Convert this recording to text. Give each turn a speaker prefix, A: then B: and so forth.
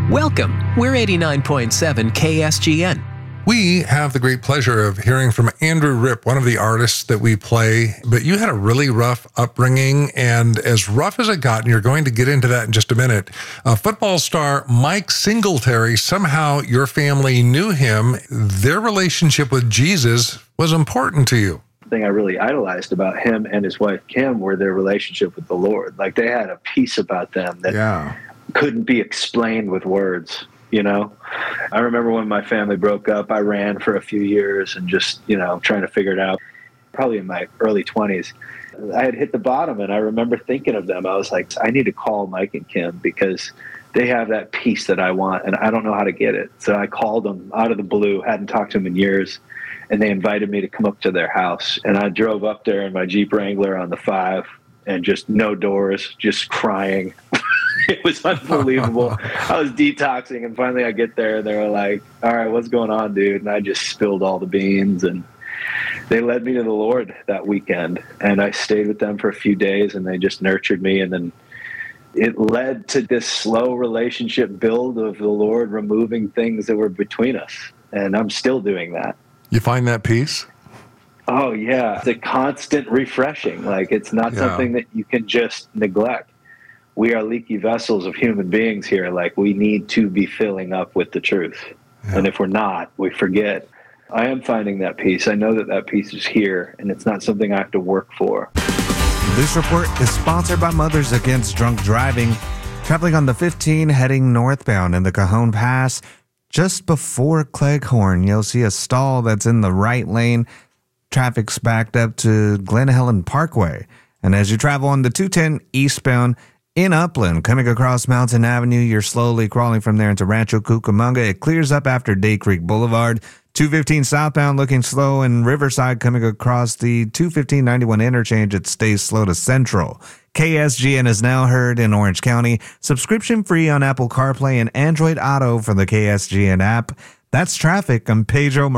A: Welcome. We're 89.7 KSGN.
B: We have the great pleasure of hearing from Andrew Ripp, one of the artists that we play, but you had a really rough upbringing, and as rough as it got, and you're going to get into that in just a minute, football star Mike Singletary, somehow your family knew him. Their relationship with Jesus was important to you.
C: The thing I really idolized about him and his wife Kim were their relationship with the Lord. Like, they had a peace about them that couldn't be explained with words. You know, I remember when my family broke up, I ran for a few years and just, trying to figure it out. Probably in my early 20s, I had hit the bottom, and I remember thinking of them. I was like, I need to call Mike and Kim because they have that peace that I want, and I don't know how to get it. So I called them out of the blue, hadn't talked to them in years, and they invited me to come up to their house. And I drove up there in my Jeep Wrangler on the 5 and just no doors, just crying. It was unbelievable. I was detoxing, and finally I get there, and they were like, all right, what's going on, dude? And I just spilled all the beans, and they led me to the Lord that weekend. And I stayed with them for a few days, and they just nurtured me. And then it led to this slow relationship build of the Lord removing things that were between us. And I'm still doing that.
B: You find that peace?
C: Oh, yeah. It's a constant refreshing. Like, it's not something that you can just neglect. We are leaky vessels of human beings here. Like, we need to be filling up with the truth. Yeah. And if we're not, we forget. I am finding that peace. I know that that peace is here, and it's not something I have to work for.
D: This report is sponsored by Mothers Against Drunk Driving. Traveling on the 15 heading northbound in the Cajon Pass, just before Cleghorn, you'll see a stall that's in the right lane. Traffic's backed up to Glen Helen Parkway. And as you travel on the 210 eastbound, in Upland, coming across Mountain Avenue, you're slowly crawling from there into Rancho Cucamonga. It clears up after Day Creek Boulevard. 215 southbound looking slow, and Riverside coming across the 215-91 interchange. It stays slow to Central. KSGN is now heard in Orange County. Subscription free on Apple CarPlay and Android Auto for the KSGN app. That's traffic. I'm Pedro